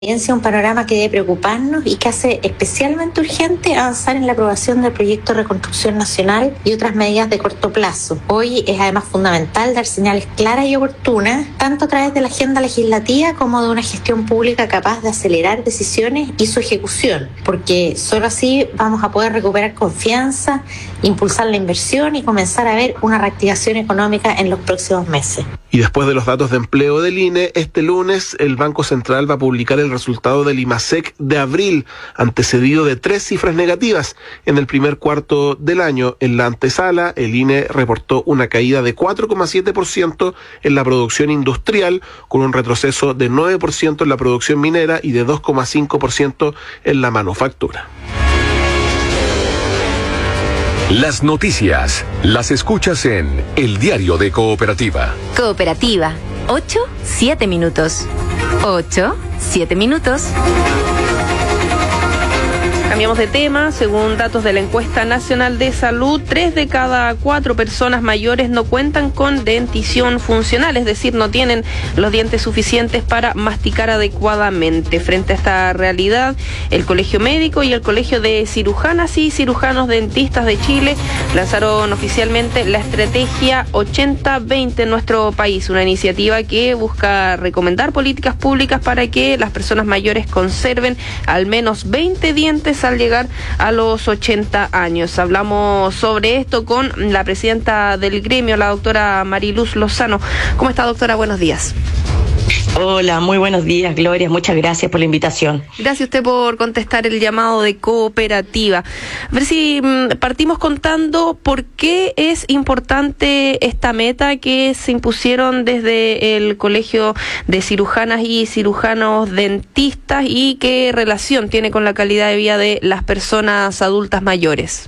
evidencia un panorama que debe preocuparnos y que hace especialmente urgente avanzar en la aprobación del proyecto de reconstrucción nacional y otras medidas de corto plazo. Hoy es además fundamental dar señales claras y oportunas, tanto a través de la agenda legislativa como de una gestión pública capaz de acelerar decisiones y su ejecución, porque solo así vamos a poder recuperar confianza, impulsar la inversión y comenzar a ver una reactivación económica en los próximos meses. Y después de los datos de empleo del INE, este lunes el Banco Central va a publicar el resultado del IMASEC de abril, antecedido de 3 cifras negativas. En el primer cuarto del año, en la antesala, el INE reportó una caída de 4,7% en la producción industrial, con un retroceso de 9% en la producción minera y de 2,5% en la manufactura. Las noticias las escuchas en El Diario de Cooperativa. Cooperativa, 8-7 minutos. 8-7 minutos. Cambiamos de tema. Según datos de la Encuesta Nacional de Salud, 3 de cada 4 personas mayores no cuentan con dentición funcional, es decir, no tienen los dientes suficientes para masticar adecuadamente. Frente a esta realidad, el Colegio Médico y el Colegio de Cirujanas y Cirujanos Dentistas de Chile lanzaron oficialmente la estrategia 80-20 en nuestro país, una iniciativa que busca recomendar políticas públicas para que las personas mayores conserven al menos 20 dientes al llegar a los 80 años. Hablamos sobre esto con la presidenta del gremio, la doctora Mariluz Lozano. ¿Cómo está, doctora? Buenos días. Hola, muy buenos días, Gloria. Muchas gracias por la invitación. Gracias a usted por contestar el llamado de Cooperativa. A ver si partimos contando por qué es importante esta meta que se impusieron desde el Colegio de Cirujanas y Cirujanos Dentistas y qué relación tiene con la calidad de vida de las personas adultas mayores.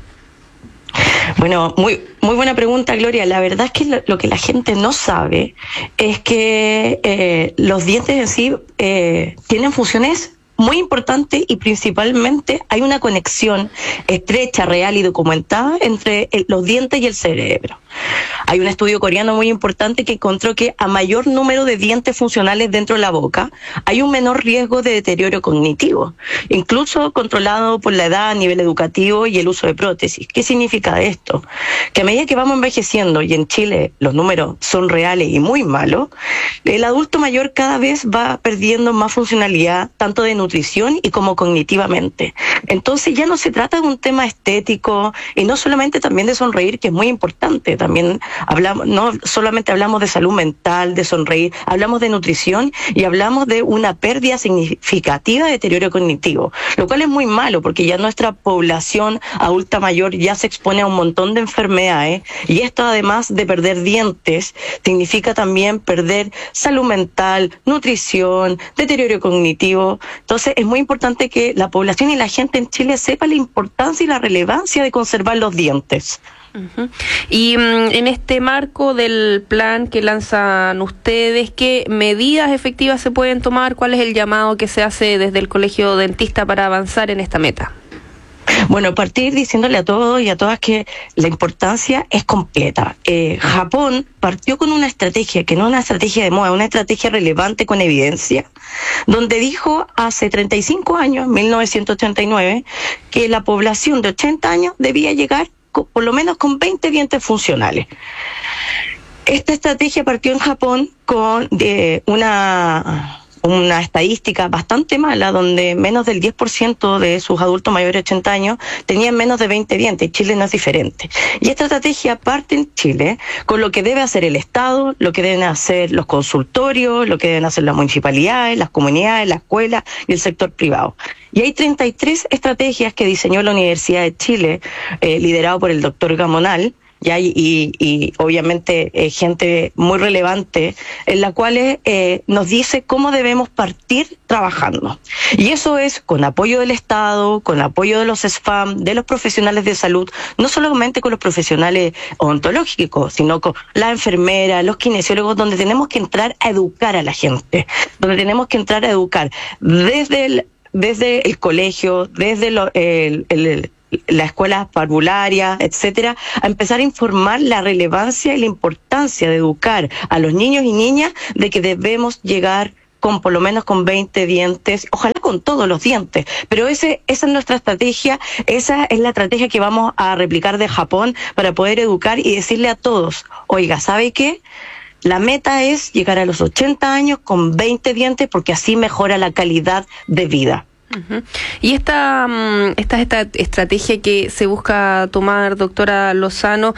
Bueno, muy buena pregunta, Gloria. La verdad es que lo que la gente no sabe es que los dientes en sí tienen funciones muy importante y principalmente hay una conexión estrecha, real y documentada entre los dientes y el cerebro. Hay un estudio coreano muy importante que encontró que a mayor número de dientes funcionales dentro de la boca hay un menor riesgo de deterioro cognitivo, incluso controlado por la edad a nivel educativo y el uso de prótesis. ¿Qué significa esto? Que a medida que vamos envejeciendo, y en Chile los números son reales y muy malos, el adulto mayor cada vez va perdiendo más funcionalidad, tanto de nutrición y como cognitivamente. Entonces ya no se trata de un tema estético y no solamente también de sonreír, que es muy importante. También hablamos, no solamente hablamos de salud mental, de sonreír, hablamos de nutrición y hablamos de una pérdida significativa de deterioro cognitivo, lo cual es muy malo porque ya nuestra población adulta mayor ya se expone a un montón de enfermedades y esto, además de perder dientes, significa también perder salud mental, nutrición, deterioro cognitivo. Entonces es muy importante que la población y la gente en Chile sepa la importancia y la relevancia de conservar los dientes. Uh-huh. Y en este marco del plan que lanzan ustedes, ¿qué medidas efectivas se pueden tomar? ¿Cuál es el llamado que se hace desde el Colegio Dentista para avanzar en esta meta? Bueno, partir diciéndole a todos y a todas que la importancia es completa. Japón partió con una estrategia, que no es una estrategia de moda, una estrategia relevante con evidencia, donde dijo hace 35 años, 1989, que la población de 80 años debía llegar por lo menos con 20 dientes funcionales. Esta estrategia partió en Japón con una estadística bastante mala, donde menos del 10% de sus adultos mayores de 80 años tenían menos de 20 dientes, y Chile no es diferente. Y esta estrategia parte en Chile con lo que debe hacer el Estado, lo que deben hacer los consultorios, lo que deben hacer las municipalidades, las comunidades, la escuela y el sector privado. Y hay 33 estrategias que diseñó la Universidad de Chile, liderado por el doctor Gamonal, y obviamente gente muy relevante, en la cual nos dice cómo debemos partir trabajando. Y eso es con apoyo del Estado, con apoyo de los SFAM, de los profesionales de salud, no solamente con los profesionales odontológicos, sino con las enfermeras, los kinesiólogos, donde tenemos que entrar a educar a la gente, donde tenemos que entrar a educar desde el colegio, desde la escuela parvularia, etcétera, a empezar a informar la relevancia y la importancia de educar a los niños y niñas de que debemos llegar con por lo menos con 20 dientes, ojalá con todos los dientes, pero esa es nuestra estrategia, esa es la estrategia que vamos a replicar de Japón para poder educar y decirle a todos, oiga, ¿sabe qué? La meta es llegar a los 80 años con 20 dientes porque así mejora la calidad de vida. Uh-huh. Y esta estrategia que se busca tomar, doctora Lozano,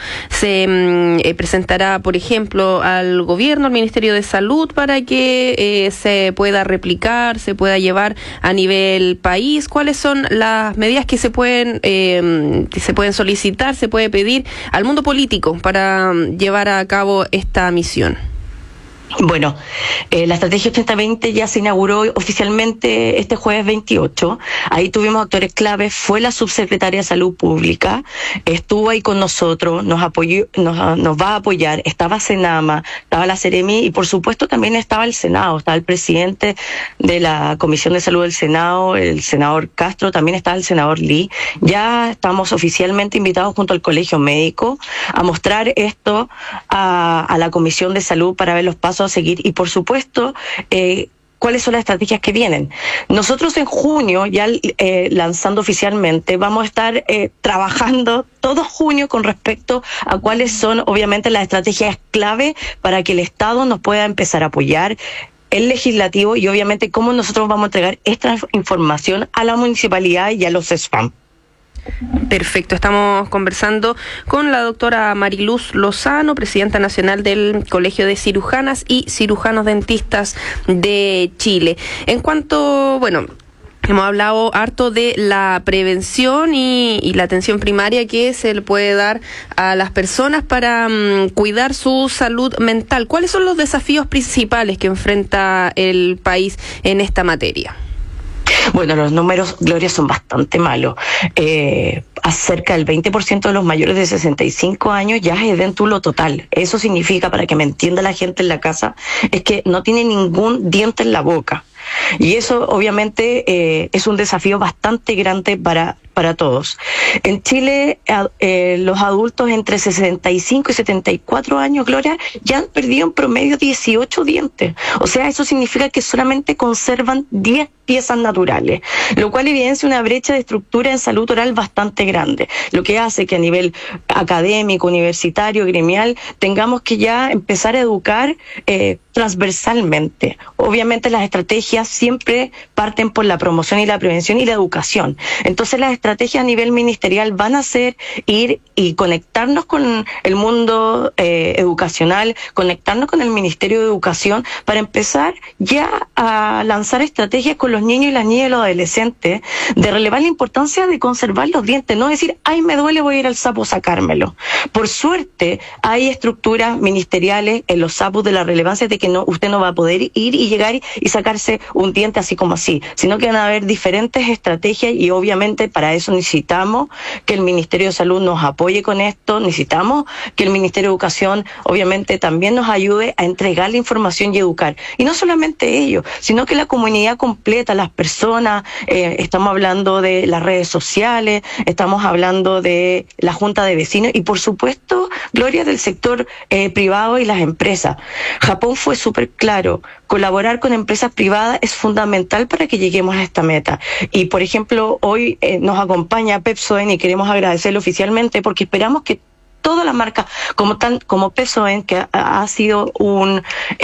se presentará, por ejemplo, al gobierno, al Ministerio de Salud, para que se pueda replicar, se pueda llevar a nivel país. ¿Cuáles son las medidas que se pueden solicitar, se puede pedir al mundo político para llevar a cabo esta misión? Bueno, la estrategia 80-20 ya se inauguró oficialmente este jueves 28. Ahí tuvimos actores claves, fue la subsecretaria de Salud Pública, estuvo ahí con nosotros, nos apoyó, nos va a apoyar, estaba Senama, estaba la Seremi y por supuesto también estaba el Senado, estaba el presidente de la Comisión de Salud del Senado, el senador Castro, también estaba el senador Lee. Ya estamos oficialmente invitados junto al Colegio Médico a mostrar esto a la Comisión de Salud para ver los pasos a seguir y por supuesto cuáles son las estrategias que vienen. Nosotros en junio, ya lanzando oficialmente, vamos a estar trabajando todo junio con respecto a cuáles son obviamente las estrategias clave para que el Estado nos pueda empezar a apoyar, el legislativo y obviamente cómo nosotros vamos a entregar esta información a la municipalidad y a los SPAM. Perfecto, estamos conversando con la doctora Mariluz Lozano, presidenta nacional del Colegio de Cirujanas y Cirujanos Dentistas de Chile. En cuanto, hemos hablado harto de la prevención y la atención primaria que se le puede dar a las personas para cuidar su salud mental. ¿Cuáles son los desafíos principales que enfrenta el país en esta materia? Bueno, los números, Gloria, son bastante malos. Cerca del 20% de los mayores de 65 años ya es edéntulo total. Eso significa, para que me entienda la gente en la casa, es que no tiene ningún diente en la boca. Y eso obviamente es un desafío bastante grande para todos. En Chile, los adultos entre 65 y 74 años, Gloria, ya han perdido en promedio 18 dientes. O sea, eso significa que solamente conservan 10 piezas naturales, lo cual evidencia una brecha de estructura en salud oral bastante grande, lo que hace que a nivel académico, universitario, gremial, tengamos que ya empezar a educar transversalmente. Obviamente las estrategias siempre parten por la promoción y la prevención y la educación. Entonces las estrategias a nivel ministerial van a ser ir y conectarnos con el mundo educacional, conectarnos con el Ministerio de Educación para empezar ya a lanzar estrategias con los niños y las niñas y los adolescentes de relevar la importancia de conservar los dientes, no decir, ay, me duele, voy a ir al SAPU a sacármelo. Por suerte hay estructuras ministeriales en los SAPUs de la relevancia de que usted no va a poder ir y llegar y sacarse un diente así como así, sino que van a haber diferentes estrategias y obviamente para eso necesitamos que el Ministerio de Salud nos apoye con esto, necesitamos que el Ministerio de Educación obviamente también nos ayude a entregar la información y educar. Y no solamente ellos, sino que la comunidad completa, las personas, estamos hablando de las redes sociales, estamos hablando de la Junta de Vecinos y por supuesto, Gloria, del sector privado y las empresas. Japón fue súper claro, colaborar con empresas privadas es fundamental para que lleguemos a esta meta. Y por ejemplo, hoy nos acompaña Pepsoden y queremos agradecerle oficialmente porque esperamos que todas las marcas como Pepsoden, que ha sido un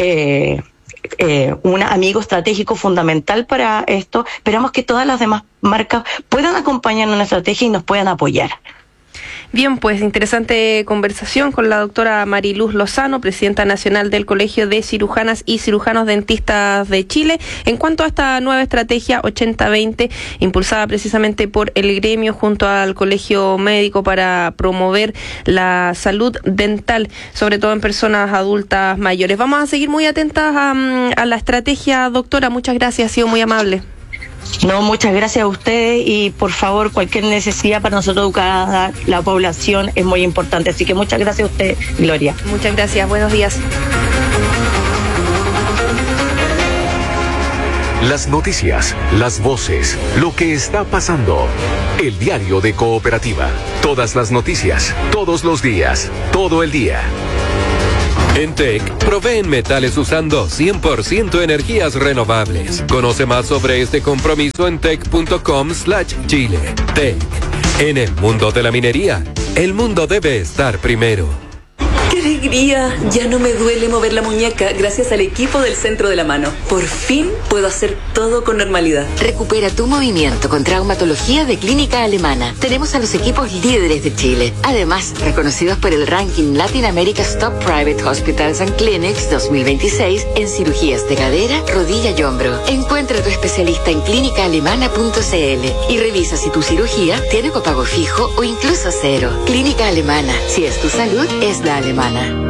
amigo estratégico fundamental para esto, esperamos que todas las demás marcas puedan acompañarnos en la estrategia y nos puedan apoyar. Bien, pues interesante conversación con la doctora Mariluz Lozano, presidenta nacional del Colegio de Cirujanas y Cirujanos Dentistas de Chile, en cuanto a esta nueva estrategia 80-20, impulsada precisamente por el gremio junto al Colegio Médico para promover la salud dental, sobre todo en personas adultas mayores. Vamos a seguir muy atentas a la estrategia, doctora. Muchas gracias, ha sido muy amable. No, muchas gracias a ustedes y por favor cualquier necesidad para nosotros educar a la población es muy importante, así que muchas gracias a usted, Gloria. Muchas gracias, buenos días. Las noticias, las voces, lo que está pasando. El diario de Cooperativa. Todas las noticias, todos los días, todo el día. En TEC, proveen metales usando 100% energías renovables. Conoce más sobre este compromiso en tec.com/Chile. TEC. En el mundo de la minería, el mundo debe estar primero. ¡Qué alegría! Ya no me duele mover la muñeca gracias al equipo del Centro de la Mano. Por fin puedo hacer todo con normalidad. Recupera tu movimiento con traumatología de Clínica Alemana. Tenemos a los equipos líderes de Chile. Además, reconocidos por el ranking Latin America's Top Private Hospitals and Clinics 2026 en cirugías de cadera, rodilla y hombro. Encuentra a tu especialista en clínicaalemana.cl y revisa si tu cirugía tiene copago fijo o incluso cero. Clínica Alemana. Si es tu salud, es la alemana.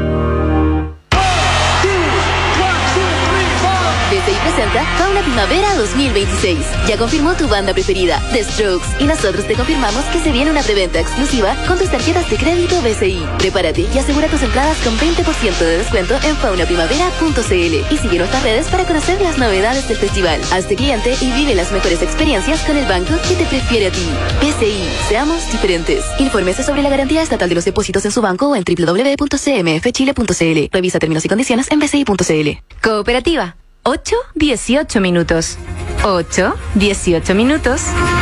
BCI presenta Fauna Primavera 2026. Ya confirmó tu banda preferida, The Strokes, y nosotros te confirmamos que se viene una preventa exclusiva con tus tarjetas de crédito BCI. Prepárate y asegura tus entradas con 20% de descuento en faunaprimavera.cl y sigue nuestras redes para conocer las novedades del festival. Hazte cliente y vive las mejores experiencias con el banco que te prefiere a ti. BCI, seamos diferentes. Infórmese sobre la garantía estatal de los depósitos en su banco o en www.cmfchile.cl. Revisa términos y condiciones en bci.cl. Cooperativa. 8:18 minutos. 8:18 minutos.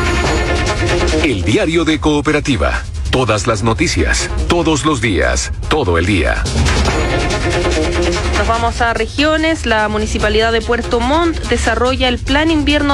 El diario de Cooperativa. Todas las noticias, todos los días, todo el día. Nos vamos a regiones. La Municipalidad de Puerto Montt desarrolla el Plan Invierno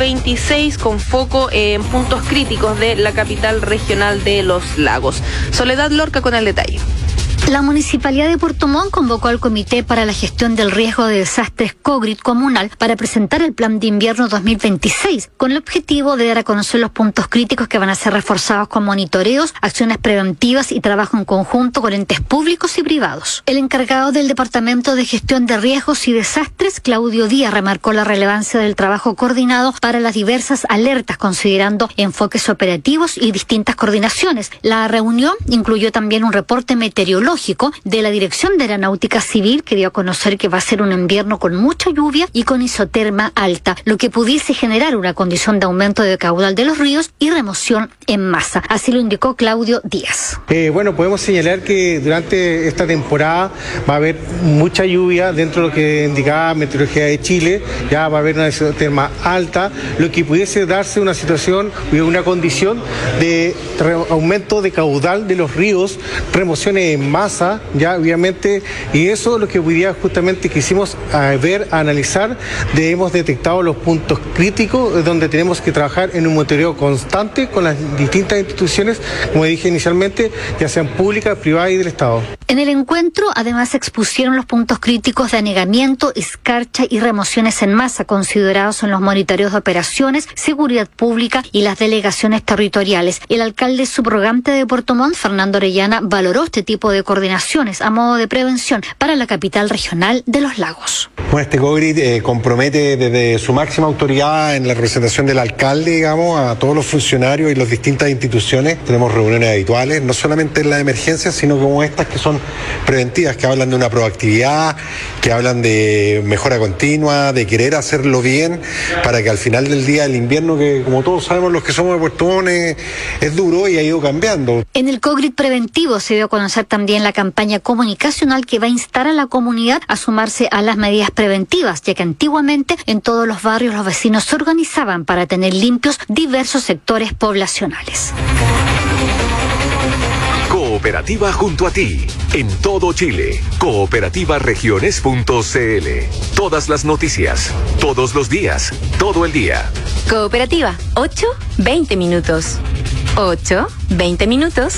2026 con foco en puntos críticos de la capital regional de Los Lagos. Soledad Lorca con el detalle. La Municipalidad de Puerto Montt convocó al Comité para la Gestión del Riesgo de Desastres COGRID Comunal para presentar el Plan de Invierno 2026, con el objetivo de dar a conocer los puntos críticos que van a ser reforzados con monitoreos, acciones preventivas y trabajo en conjunto con entes públicos y privados. El encargado del Departamento de Gestión de Riesgos y Desastres, Claudio Díaz, remarcó la relevancia del trabajo coordinado para las diversas alertas, considerando enfoques operativos y distintas coordinaciones. La reunión incluyó también un reporte meteorológico de la Dirección de Aeronáutica Civil, que dio a conocer que va a ser un invierno con mucha lluvia y con isoterma alta, lo que pudiese generar una condición de aumento de caudal de los ríos y remoción en masa. Así lo indicó Claudio Díaz. Bueno, podemos señalar que durante esta temporada va a haber mucha lluvia dentro de lo que indicaba Meteorología de Chile. Ya va a haber una isoterma alta, lo que pudiese darse una situación y una condición de aumento de caudal de los ríos, remociones en masa, ya obviamente, y eso es lo que hoy día justamente quisimos analizar. Hemos detectado los puntos críticos donde tenemos que trabajar en un monitoreo constante con las distintas instituciones, como dije inicialmente, ya sean públicas, privadas y del Estado. En el encuentro, además, se expusieron los puntos críticos de anegamiento, escarcha y remociones en masa considerados en los monitoreos de operaciones, seguridad pública y las delegaciones territoriales. El alcalde subrogante de Puerto Montt, Fernando Orellana, valoró este tipo de coordinaciones a modo de prevención para la capital regional de Los Lagos. Bueno, este COGRID compromete desde su máxima autoridad en la representación del alcalde, digamos, a todos los funcionarios y las distintas instituciones. Tenemos reuniones habituales, no solamente en las emergencias, sino como estas que son preventivas, que hablan de una proactividad, que hablan de mejora continua, de querer hacerlo bien, para que al final del día el invierno, que como todos sabemos los que somos de Puerto Montt, es duro y ha ido cambiando. En el COGRID preventivo se dio a conocer también la campaña comunicacional que va a instar a la comunidad a sumarse a las medidas preventivas, ya que antiguamente en todos los barrios los vecinos se organizaban para tener limpios diversos sectores poblacionales. Cooperativa junto a ti, en todo Chile. Cooperativaregiones.cl. Todas las noticias, todos los días, todo el día. Cooperativa, 8:20 minutos. 8:20 minutos.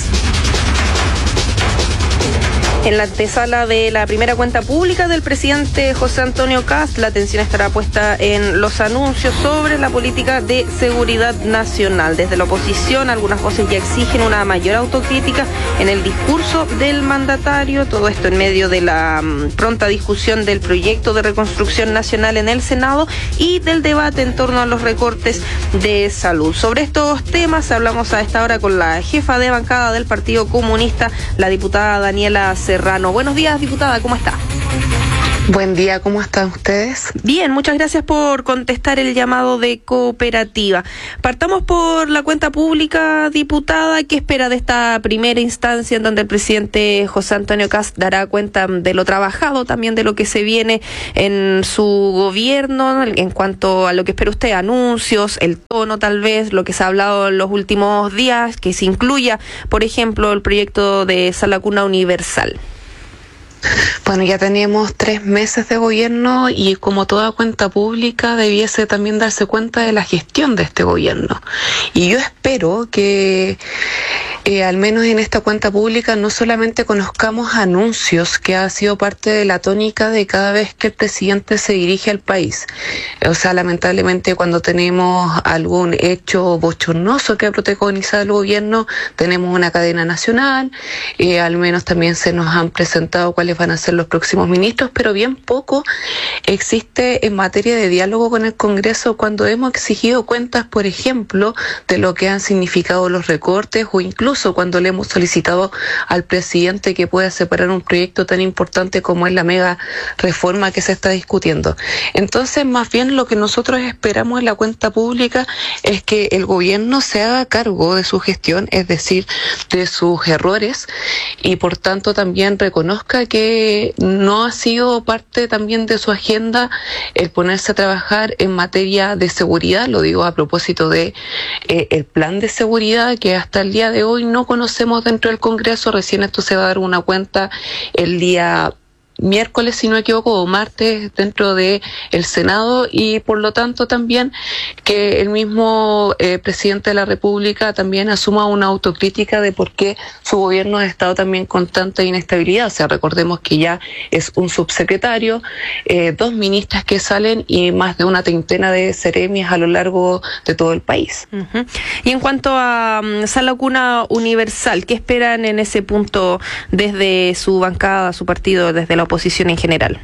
En la antesala de la primera cuenta pública del presidente José Antonio Kast, la atención estará puesta en los anuncios sobre la política de seguridad nacional. Desde la oposición, algunas voces ya exigen una mayor autocrítica en el discurso del mandatario. Todo esto en medio de la pronta discusión del proyecto de reconstrucción nacional en el Senado y del debate en torno a los recortes de salud. Sobre estos temas hablamos a esta hora con la jefa de bancada del Partido Comunista, la diputada Daniela Serrano. Buenos días, diputada, ¿cómo está? Buen día, ¿cómo están ustedes? Bien, muchas gracias por contestar el llamado de Cooperativa. Partamos por la cuenta pública, diputada. ¿Qué espera de esta primera instancia en donde el presidente José Antonio Kast dará cuenta de lo trabajado, también de lo que se viene en su gobierno, en cuanto a lo que espera usted, anuncios, el tono tal vez, lo que se ha hablado en los últimos días, que se incluya, por ejemplo, el proyecto de Sala Cuna Universal? Bueno, ya teníamos 3 meses de gobierno y como toda cuenta pública debiese también darse cuenta de la gestión de este gobierno. Y yo espero que al menos en esta cuenta pública no solamente conozcamos anuncios, que ha sido parte de la tónica de cada vez que el presidente se dirige al país. O sea, lamentablemente cuando tenemos algún hecho bochornoso que ha protagonizado el gobierno, tenemos una cadena nacional, al menos también se nos han presentado cuáles van a ser los próximos ministros, pero bien poco existe en materia de diálogo con el Congreso cuando hemos exigido cuentas, por ejemplo, de lo que han significado los recortes o incluso cuando le hemos solicitado al presidente que pueda separar un proyecto tan importante como es la mega reforma que se está discutiendo. Entonces, más bien lo que nosotros esperamos en la cuenta pública es que el gobierno se haga cargo de su gestión, es decir, de sus errores, y por tanto también reconozca que no ha sido parte también de su agenda el ponerse a trabajar en materia de seguridad. Lo digo a propósito de el plan de seguridad que hasta el día de hoy no conocemos dentro del Congreso. Recién esto se va a dar una cuenta el día miércoles, si no me equivoco, o martes dentro de el Senado, y por lo tanto también que el mismo presidente de la República también asuma una autocrítica de por qué su gobierno ha estado también con tanta inestabilidad. O sea, recordemos que ya es un subsecretario, 2 ministras que salen y más de una treintena de seremias a lo largo de todo el país. Uh-huh. Y en cuanto a Sala Cuna Universal, ¿qué esperan en ese punto desde su bancada, su partido, desde la oposición en general?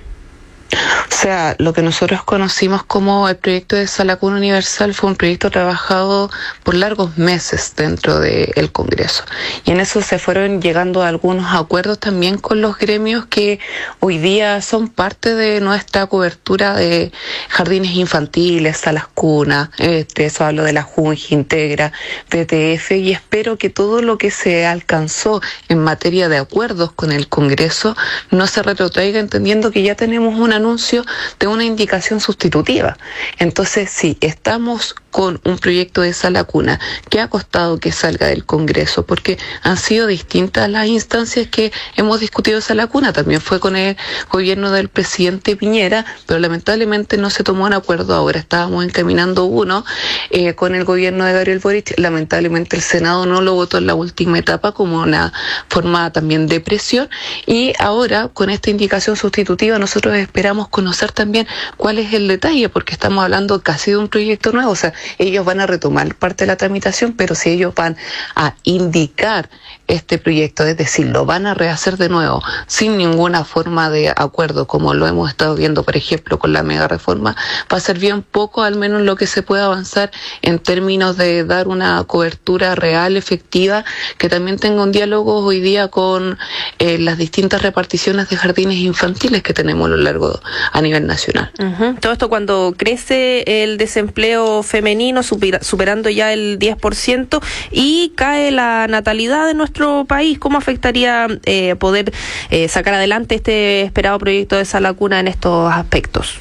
O sea, lo que nosotros conocimos como el proyecto de Sala Cuna Universal fue un proyecto trabajado por largos meses dentro del Congreso. Y en eso se fueron llegando a algunos acuerdos también con los gremios que hoy día son parte de nuestra cobertura de jardines infantiles, salas cunas, eso hablo de la Junji, Integra, PTF, y espero que todo lo que se alcanzó en materia de acuerdos con el Congreso no se retrotraiga, entendiendo que ya tenemos un anuncio de una indicación sustitutiva. Entonces, sí, estamos con un proyecto de Sala Cuna que ha costado que salga del Congreso, porque han sido distintas las instancias que hemos discutido Sala Cuna. También fue con el gobierno del presidente Piñera, pero lamentablemente no se tomó un acuerdo. Ahora estábamos encaminando uno con el gobierno de Gabriel Boric. Lamentablemente el Senado no lo votó en la última etapa como una forma también de presión, y ahora con esta indicación sustitutiva nosotros esperamos conocer también cuál es el detalle, porque estamos hablando casi de un proyecto nuevo. O sea, ellos van a retomar parte de la tramitación, pero si ellos van a indicar este proyecto, es decir, lo van a rehacer de nuevo sin ninguna forma de acuerdo, como lo hemos estado viendo, por ejemplo, con la mega reforma, va a ser bien poco, al menos lo que se pueda avanzar en términos de dar una cobertura real, efectiva, que también tenga un diálogo hoy día con las distintas reparticiones de jardines infantiles que tenemos a lo largo a nivel nacional. Uh-huh. Todo esto cuando crece el desempleo femenino, superando ya el 10%, y cae la natalidad de nuestro país. ¿Cómo afectaría poder sacar adelante este esperado proyecto de Sala Cuna en estos aspectos?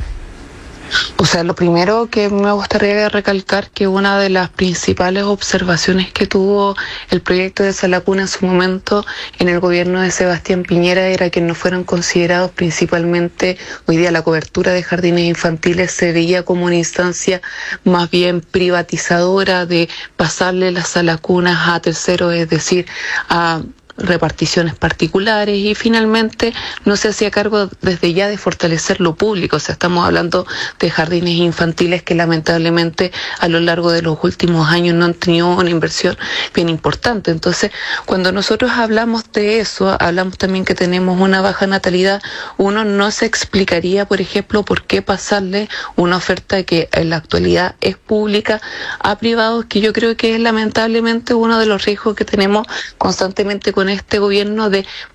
O sea, lo primero que me gustaría recalcar que una de las principales observaciones que tuvo el proyecto de Sala Cuna en su momento en el gobierno de Sebastián Piñera era que no fueron considerados principalmente, hoy día la cobertura de jardines infantiles se veía como una instancia más bien privatizadora de pasarle las Sala Cunas a terceros, es decir, a reparticiones particulares, y finalmente no se hacía cargo desde ya de fortalecer lo público. O sea, estamos hablando de jardines infantiles que lamentablemente a lo largo de los últimos años no han tenido una inversión bien importante. Entonces, cuando nosotros hablamos de eso, hablamos también que tenemos una baja natalidad. Uno no se explicaría, por ejemplo, por qué pasarle una oferta que en la actualidad es pública a privados, que yo creo que es lamentablemente uno de los riesgos que tenemos constantemente con este gobierno, de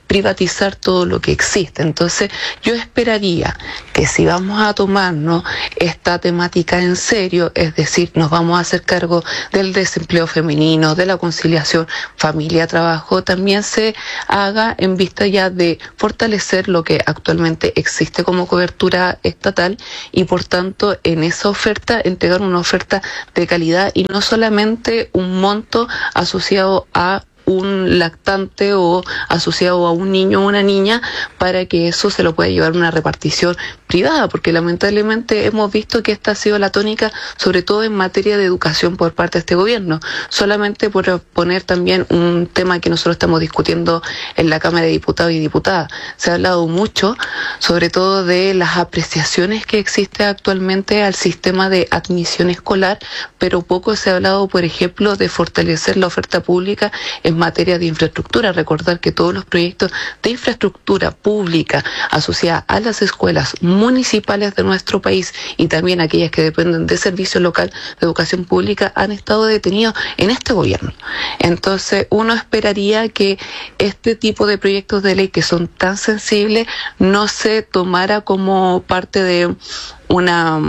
privatizar todo lo que existe. Entonces, yo esperaría que si vamos a tomarnos esta temática en serio, es decir, nos vamos a hacer cargo del desempleo femenino, de la conciliación familia-trabajo, también se haga en vista ya de fortalecer lo que actualmente existe como cobertura estatal y, por tanto, en esa oferta, entregar una oferta de calidad y no solamente un monto asociado a un lactante o asociado a un niño o una niña para que eso se lo pueda llevar a una repartición privada, porque lamentablemente hemos visto que esta ha sido la tónica, sobre todo en materia de educación por parte de este gobierno. Solamente por poner también un tema que nosotros estamos discutiendo en la Cámara de Diputados y Diputadas, se ha hablado mucho, sobre todo de las apreciaciones que existe actualmente al sistema de admisión escolar, pero poco se ha hablado, por ejemplo, de fortalecer la oferta pública en materia de infraestructura. Recordar que todos los proyectos de infraestructura pública asociada a las escuelas municipales de nuestro país y también aquellas que dependen de servicio local de educación pública han estado detenidos en este gobierno. Entonces, uno esperaría que este tipo de proyectos de ley que son tan sensibles no se tomara como parte de una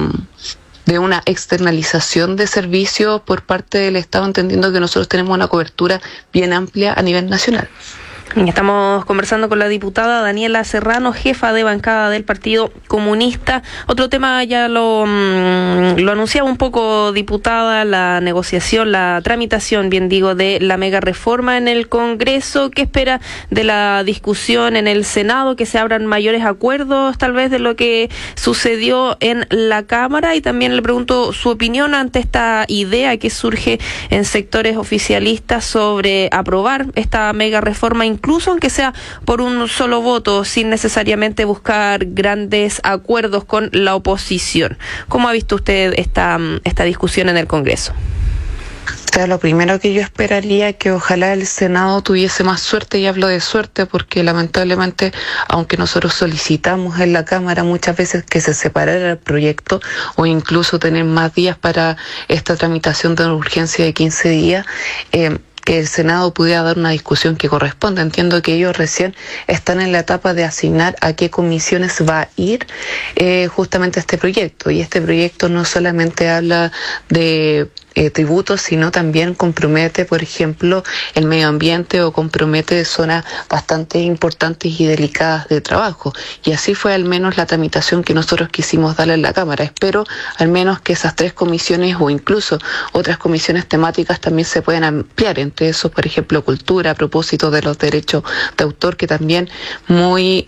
externalización de servicios por parte del Estado, entendiendo que nosotros tenemos una cobertura bien amplia a nivel nacional. Estamos conversando con la diputada Daniela Serrano, jefa de bancada del Partido Comunista. Otro tema ya lo anunciaba un poco, diputada, la negociación, la tramitación, bien digo, de la mega reforma en el Congreso. ¿Qué espera de la discusión en el Senado? ¿Que se abran mayores acuerdos tal vez de lo que sucedió en la Cámara? Y también le pregunto su opinión ante esta idea que surge en sectores oficialistas sobre aprobar esta mega reforma, incluso aunque sea por un solo voto, sin necesariamente buscar grandes acuerdos con la oposición. ¿Cómo ha visto usted esta discusión en el Congreso? O sea, lo primero que yo esperaría es que ojalá el Senado tuviese más suerte, y hablo de suerte porque lamentablemente, aunque nosotros solicitamos en la Cámara muchas veces que se separara el proyecto o incluso tener más días para esta tramitación de urgencia de 15 días, que el Senado pudiera dar una discusión que corresponda. Entiendo que ellos recién están en la etapa de asignar a qué comisiones va a ir justamente este proyecto, y este proyecto no solamente habla de tributos, sino también compromete, por ejemplo, el medio ambiente o compromete zonas bastante importantes y delicadas de trabajo. Y así fue al menos la tramitación que nosotros quisimos darle en la Cámara. Espero al menos que esas 3 comisiones o incluso otras comisiones temáticas también se puedan ampliar. Entre esos, por ejemplo, cultura, a propósito de los derechos de autor, que también muy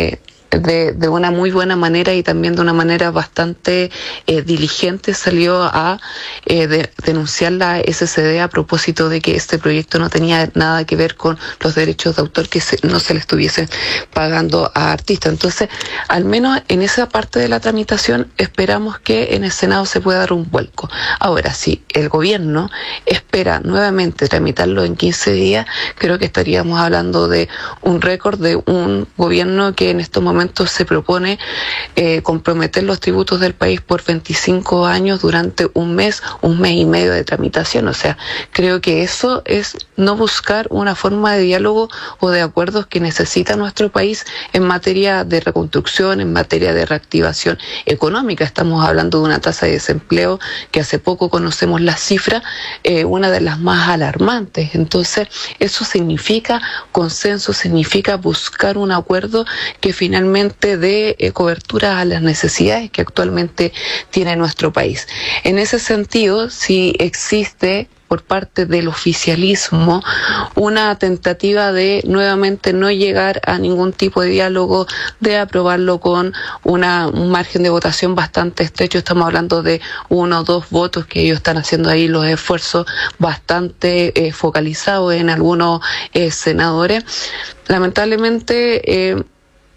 de una muy buena manera y también de una manera bastante diligente salió a denunciar la SCD a propósito de que este proyecto no tenía nada que ver con los derechos de autor, que no se le estuviesen pagando a artistas. Entonces, al menos en esa parte de la tramitación esperamos que en el Senado se pueda dar un vuelco. Ahora, si el gobierno espera nuevamente tramitarlo en 15 días, creo que estaríamos hablando de un récord de un gobierno que en estos momentos se propone comprometer los tributos del país por 25 años durante un mes y medio de tramitación. O sea, creo que eso es no buscar una forma de diálogo o de acuerdos que necesita nuestro país en materia de reconstrucción, en materia de reactivación económica. Estamos hablando de una tasa de desempleo que hace poco conocemos la cifra, una de las más alarmantes. Entonces, eso significa consenso, significa buscar un acuerdo que finalmente dé cobertura a las necesidades que actualmente tiene nuestro país. En ese sentido, si existe por parte del oficialismo una tentativa de nuevamente no llegar a ningún tipo de diálogo, de aprobarlo con un margen de votación bastante estrecho. Estamos hablando de 1 o 2 votos, que ellos están haciendo ahí los esfuerzos bastante focalizados en algunos senadores. Lamentablemente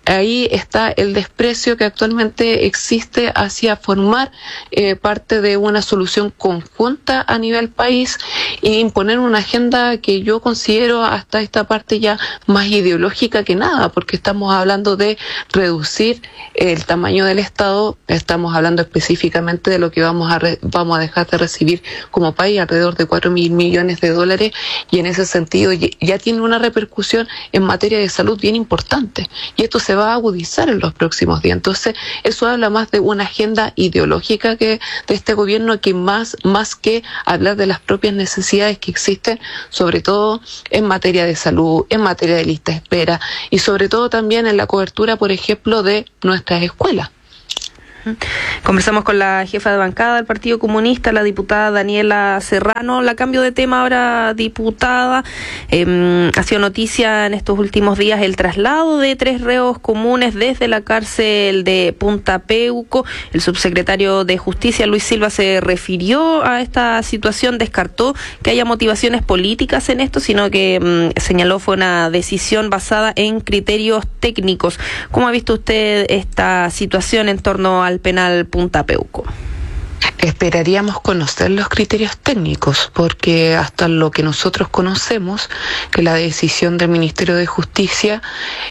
ahí está el desprecio que actualmente existe hacia formar parte de una solución conjunta a nivel país e imponer una agenda que yo considero hasta esta parte ya más ideológica que nada, porque estamos hablando de reducir el tamaño del Estado, estamos hablando específicamente de lo que vamos a dejar de recibir como país, alrededor de 4.000 millones de dólares, y en ese sentido ya tiene una repercusión en materia de salud bien importante, y esto se va a agudizar en los próximos días. Entonces, eso habla más de una agenda ideológica que de este gobierno, que más que hablar de las propias necesidades que existen, sobre todo en materia de salud, en materia de lista de espera y sobre todo también en la cobertura, por ejemplo, de nuestras escuelas. Conversamos con la jefa de bancada del Partido Comunista, la diputada Daniela Serrano. La cambio de tema ahora, diputada. Ha sido noticia en estos últimos días el traslado de 3 reos comunes desde la cárcel de Punta Peuco. El subsecretario de Justicia, Luis Silva, se refirió a esta situación, descartó que haya motivaciones políticas en esto, sino que señaló fue una decisión basada en criterios técnicos. ¿Cómo ha visto usted esta situación en torno al penal Punta Peuco? Esperaríamos conocer los criterios técnicos, porque hasta lo que nosotros conocemos, que la decisión del Ministerio de Justicia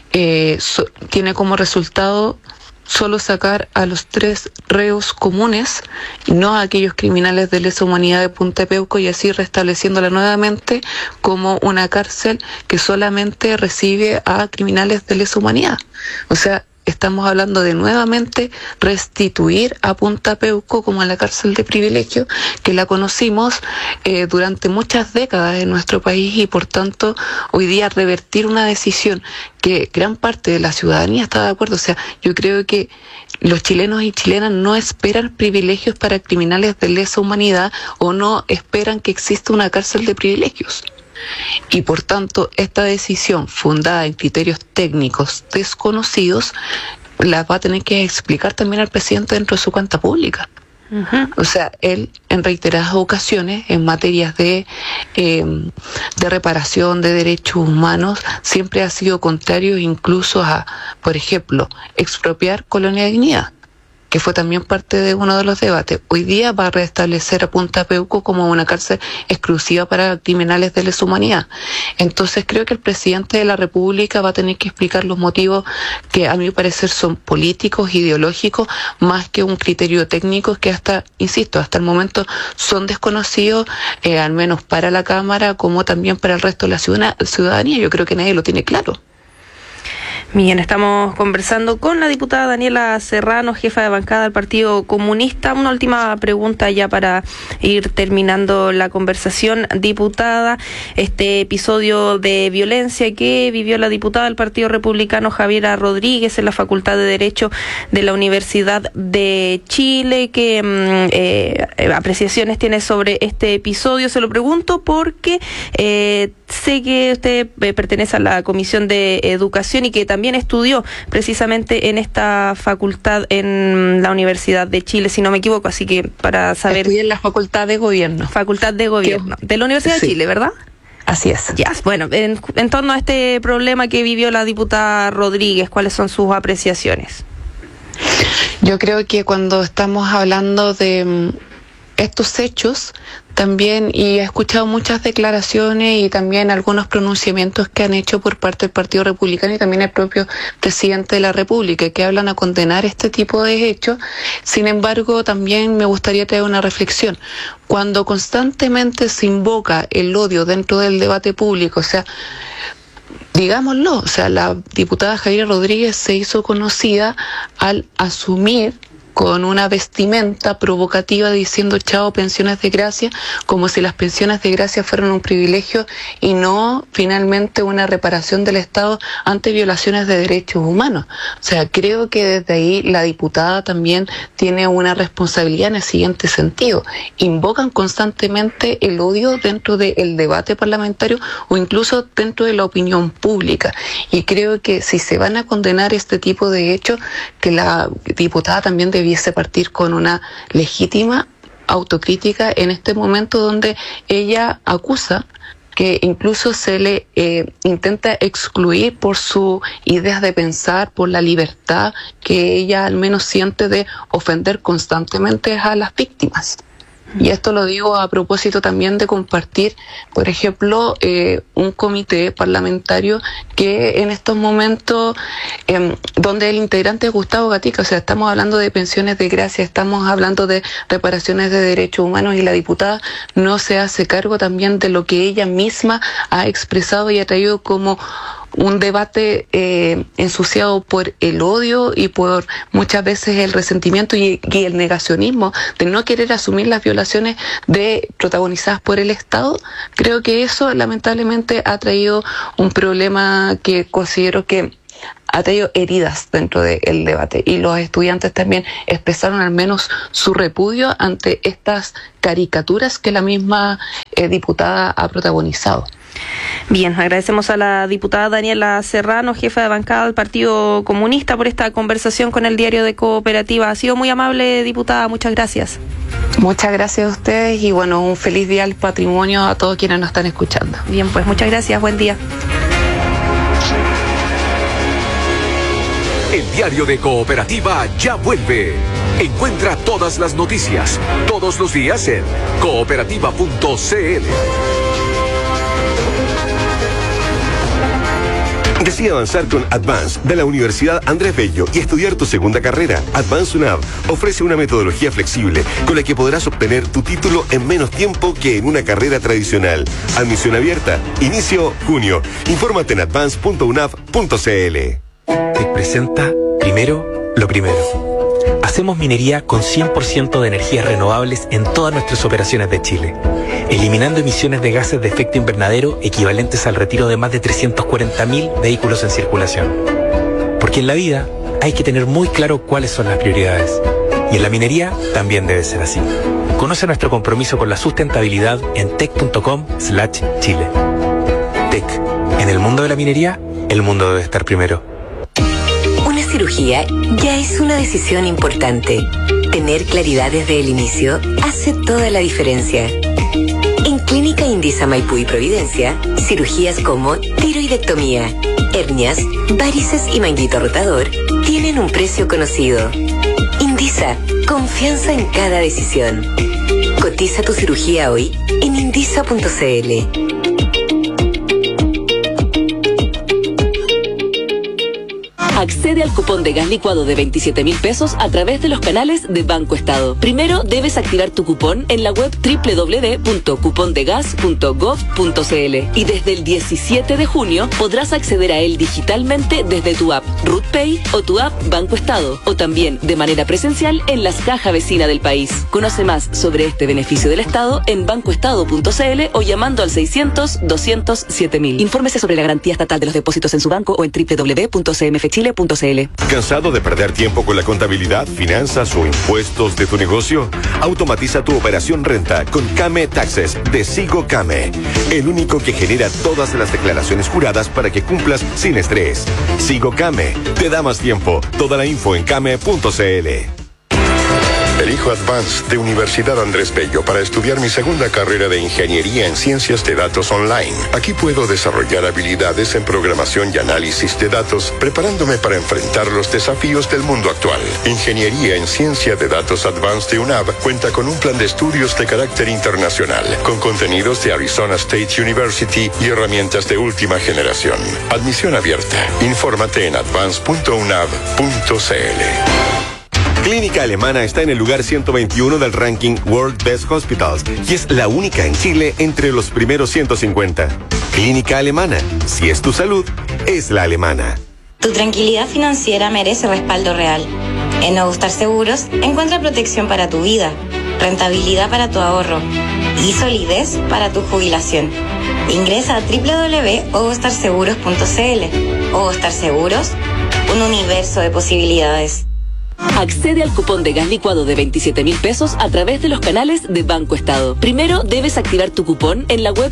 tiene como resultado solo sacar a los 3 reos comunes, y no a aquellos criminales de lesa humanidad de Punta Peuco, y así restableciéndola nuevamente como una cárcel que solamente recibe a criminales de lesa humanidad. O sea, estamos hablando de nuevamente restituir a Punta Peuco como a la cárcel de privilegio que la conocimos durante muchas décadas en nuestro país, y por tanto hoy día revertir una decisión que gran parte de la ciudadanía está de acuerdo. O sea, yo creo que los chilenos y chilenas no esperan privilegios para criminales de lesa humanidad, o no esperan que exista una cárcel de privilegios. Y por tanto, esta decisión fundada en criterios técnicos desconocidos la va a tener que explicar también al presidente dentro de su cuenta pública. O sea, él en reiteradas ocasiones en materias de reparación de derechos humanos siempre ha sido contrario incluso a, por ejemplo, expropiar Colonia Dignidad, que fue también parte de uno de los debates. Hoy día va a restablecer a Punta Peuco como una cárcel exclusiva para criminales de lesa humanidad. Entonces creo que el presidente de la República va a tener que explicar los motivos que a mi parecer son políticos, ideológicos, más que un criterio técnico que hasta el momento son desconocidos, al menos para la Cámara como también para el resto de la ciudadanía. Yo creo que nadie lo tiene claro. Bien, estamos conversando con la diputada Daniela Serrano, jefa de bancada del Partido Comunista. Una última pregunta ya para ir terminando la conversación. Diputada, este episodio de violencia que vivió la diputada del Partido Republicano Javiera Rodríguez en la Facultad de Derecho de la Universidad de Chile, ¿qué apreciaciones tiene sobre este episodio? Se lo pregunto porque sé que usted pertenece a la Comisión de Educación y que también estudió precisamente en esta facultad en la Universidad de Chile, si no me equivoco, así que para saber... Estudié en la Facultad de Gobierno. Facultad de Gobierno, de la Universidad de Chile, ¿verdad? Así es. Bueno, en torno a este problema que vivió la diputada Rodríguez, ¿cuáles son sus apreciaciones? Yo creo que cuando estamos hablando de estos hechos también, y he escuchado muchas declaraciones y también algunos pronunciamientos que han hecho por parte del Partido Republicano y también el propio presidente de la República, que hablan a condenar este tipo de hechos. Sin embargo, también me gustaría traer una reflexión. Cuando constantemente se invoca el odio dentro del debate público, o sea, digámoslo, o sea, la diputada Javiera Rodríguez se hizo conocida al asumir con una vestimenta provocativa diciendo chao pensiones de gracia, como si las pensiones de gracia fueran un privilegio y no finalmente una reparación del Estado ante violaciones de derechos humanos. O sea, creo que desde ahí la diputada también tiene una responsabilidad en el siguiente sentido. Invocan constantemente el odio dentro del debate parlamentario o incluso dentro de la opinión pública. Y creo que si se van a condenar este tipo de hechos, que la diputada también debiese partir con una legítima autocrítica en este momento donde ella acusa que incluso se le intenta excluir por sus ideas de pensar, por la libertad que ella al menos siente de ofender constantemente a las víctimas. Y esto lo digo a propósito también de compartir, por ejemplo, un comité parlamentario que en estos momentos, donde el integrante es Gustavo Gatica, o sea, estamos hablando de pensiones de gracia, estamos hablando de reparaciones de derechos humanos, y la diputada no se hace cargo también de lo que ella misma ha expresado y ha traído como un debate ensuciado por el odio y por muchas veces el resentimiento y el negacionismo de no querer asumir las violaciones protagonizadas por el Estado. Creo que eso lamentablemente ha traído un problema que considero que ha traído heridas dentro del debate, y los estudiantes también expresaron al menos su repudio ante estas caricaturas que la misma diputada ha protagonizado. Bien, agradecemos a la diputada Daniela Serrano, jefa de bancada del Partido Comunista, por esta conversación con el Diario de Cooperativa. Ha sido muy amable, diputada, muchas gracias. Muchas gracias a ustedes y bueno, un feliz día al patrimonio a todos quienes nos están escuchando. Bien, pues muchas gracias, buen día. El Diario de Cooperativa ya vuelve. Encuentra todas las noticias, todos los días en cooperativa.cl. Decide avanzar con Advance de la Universidad Andrés Bello y estudiar tu segunda carrera. Advance UNAV ofrece una metodología flexible con la que podrás obtener tu título en menos tiempo que en una carrera tradicional. Admisión abierta. Inicio junio. Infórmate en advance.unav.cl. Te presenta Primero lo Primero. Hacemos minería con 100% de energías renovables en todas nuestras operaciones de Chile, eliminando emisiones de gases de efecto invernadero equivalentes al retiro de más de 340.000 vehículos en circulación. Porque en la vida hay que tener muy claro cuáles son las prioridades. Y en la minería también debe ser así. Conoce nuestro compromiso con la sustentabilidad en tec.com/Chile. Tec. En el mundo de la minería, el mundo debe estar primero. Una cirugía ya es una decisión importante. Tener claridad desde el inicio hace toda la diferencia. En Clínica Indisa Maipú y Providencia, cirugías como tiroidectomía, hernias, varices y manguito rotador tienen un precio conocido. Indisa, confianza en cada decisión. Cotiza tu cirugía hoy en indisa.cl. Accede al cupón de gas licuado de 27.000 pesos a través de los canales de Banco Estado. Primero debes activar tu cupón en la web www.cupondegas.gov.cl y desde el 17 de junio podrás acceder a él digitalmente desde tu app RootPay o tu app Banco Estado, o también de manera presencial en las cajas vecinas del país. Conoce más sobre este beneficio del Estado en bancoestado.cl o llamando al 600-200-7000. Infórmese sobre la garantía estatal de los depósitos en su banco o en www.cmfchile.cl. ¿Cansado de perder tiempo con la contabilidad, finanzas o impuestos de tu negocio? Automatiza tu operación renta con Came Taxes de Sigo Came, el único que genera todas las declaraciones juradas para que cumplas sin estrés. Sigo Came, te da más tiempo. Toda la info en came.cl. Elijo Advance de Universidad Andrés Bello para estudiar mi segunda carrera de Ingeniería en Ciencias de Datos Online. Aquí puedo desarrollar habilidades en programación y análisis de datos, preparándome para enfrentar los desafíos del mundo actual. Ingeniería en Ciencia de Datos Advanced de UNAV cuenta con un plan de estudios de carácter internacional, con contenidos de Arizona State University y herramientas de última generación. Admisión abierta. Infórmate en advance.unav.cl. Clínica Alemana está en el lugar 121 del ranking World Best Hospitals y es la única en Chile entre los primeros 150. Clínica Alemana, si es tu salud, es la alemana. Tu tranquilidad financiera merece respaldo real. En Ogostar Seguros encuentra protección para tu vida, rentabilidad para tu ahorro y solidez para tu jubilación. Ingresa a www.ogostarseguros.cl. Ogostar Seguros, un universo de posibilidades. Accede al cupón de gas licuado de 27.000 pesos a través de los canales de Banco Estado. Primero debes activar tu cupón en la web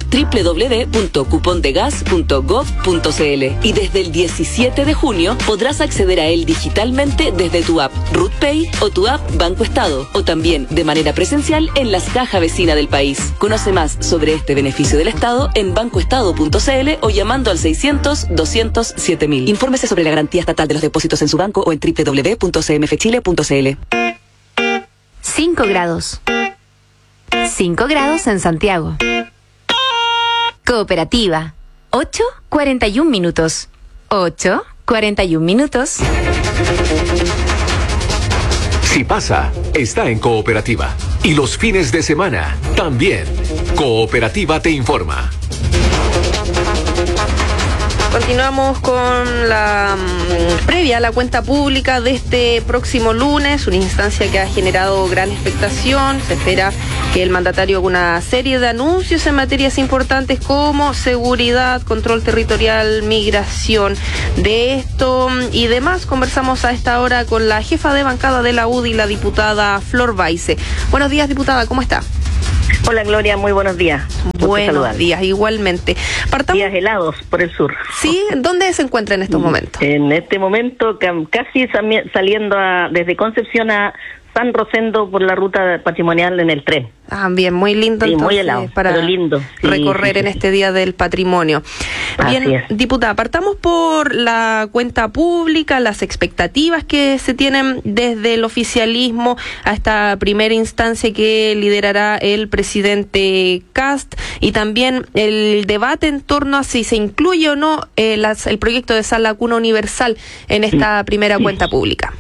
www.cupondegas.gov.cl y desde el 17 de junio podrás acceder a él digitalmente desde tu app RootPay o tu app Banco Estado o también de manera presencial en las cajas vecinas del país. Conoce más sobre este beneficio del Estado en bancoestado.cl o llamando al 600-200-7000. Infórmese sobre la garantía estatal de los depósitos en su banco o en www.cmfchile.cl. 5 grados. 5 grados en Santiago. Cooperativa. 8:41 minutos. 8:41 minutos. Si pasa, está en Cooperativa. Y los fines de semana, también. Cooperativa te informa. Continuamos con la previa a la cuenta pública de este próximo lunes, una instancia que ha generado gran expectación. Se espera que el mandatario haga una serie de anuncios en materias importantes como seguridad, control territorial, migración. De esto y demás conversamos a esta hora con la jefa de bancada de la UDI, la diputada Flor Baise. Buenos días, diputada, ¿cómo está? Hola Gloria, muy buenos días. Buenos días, igualmente. Días helados por el sur. ¿Sí? ¿Dónde se encuentra en estos momentos? En este momento casi saliendo desde Concepción a San Rosendo por la ruta patrimonial en el tren. Ah, bien, muy lindo. Sí, entonces, muy helado, para pero lindo. Recorrer en este Día del Patrimonio. Bien, diputada, partamos por la cuenta pública, las expectativas que se tienen desde el oficialismo a esta primera instancia que liderará el presidente Kast y también el debate en torno a si se incluye o no el proyecto de Sala Cuna Universal en esta primera cuenta pública.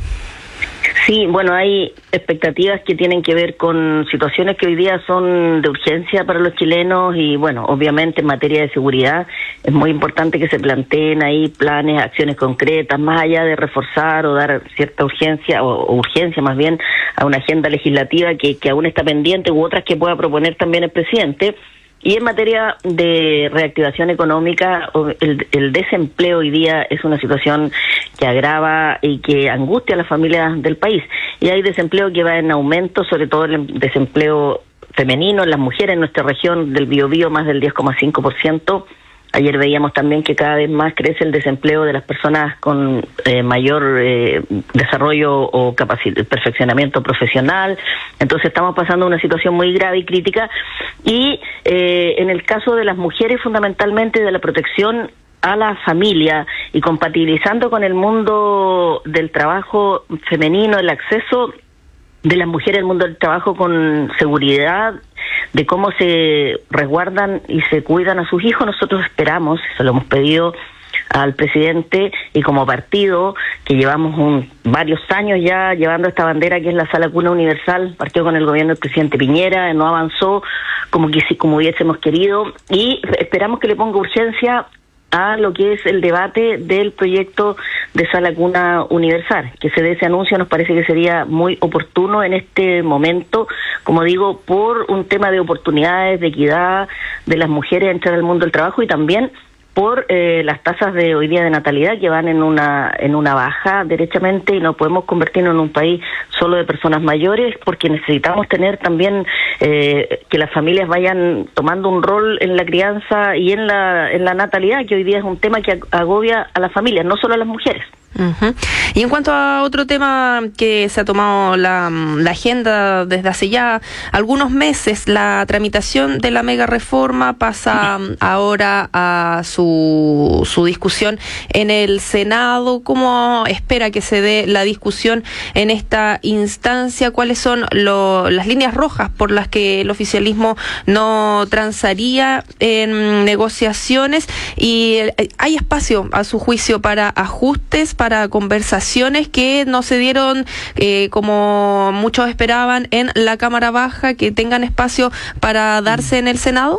Sí, bueno, hay expectativas que tienen que ver con situaciones que hoy día son de urgencia para los chilenos y, bueno, obviamente en materia de seguridad es muy importante que se planteen ahí planes, acciones concretas, más allá de reforzar o dar cierta urgencia o urgencia más bien a una agenda legislativa que aún está pendiente u otras que pueda proponer también el presidente. Y en materia de reactivación económica, el desempleo hoy día es una situación que agrava y que angustia a las familias del país. Y hay desempleo que va en aumento, sobre todo el desempleo femenino en las mujeres en nuestra región del Biobío, más del 10,5%. Ayer veíamos también que cada vez más crece el desempleo de las personas con mayor desarrollo o perfeccionamiento profesional. Entonces estamos pasando una situación muy grave y crítica. Y en el caso de las mujeres, fundamentalmente de la protección a la familia y compatibilizando con el mundo del trabajo femenino, el acceso de las mujeres al mundo del trabajo con seguridad, de cómo se resguardan y se cuidan a sus hijos. Nosotros esperamos, eso lo hemos pedido al presidente y como partido, que llevamos varios años ya llevando esta bandera que es la Sala Cuna Universal, partió con el gobierno del presidente Piñera, no avanzó como hubiésemos querido y esperamos que le ponga urgencia a lo que es el debate del proyecto de Sala Cuna Universal. Que se dé ese anuncio nos parece que sería muy oportuno en este momento, como digo, por un tema de oportunidades, de equidad de las mujeres a entrar al mundo del trabajo y también por las tasas de hoy día de natalidad que van en una baja derechamente y no podemos convertirnos en un país solo de personas mayores porque necesitamos tener también que las familias vayan tomando un rol en la crianza y en la natalidad, que hoy día es un tema que agobia a las familias, no solo a las mujeres. Uh-huh. Y en cuanto a otro tema que se ha tomado la agenda desde hace ya algunos meses, la tramitación de la mega reforma pasa ahora a su discusión en el Senado. ¿Cómo espera que se dé la discusión en esta instancia? ¿Cuáles son las líneas rojas por las que el oficialismo no transaría en negociaciones? ¿Y hay espacio, a su juicio, para ajustes, para conversaciones que no se dieron como muchos esperaban en la Cámara Baja, que tengan espacio para darse en el Senado?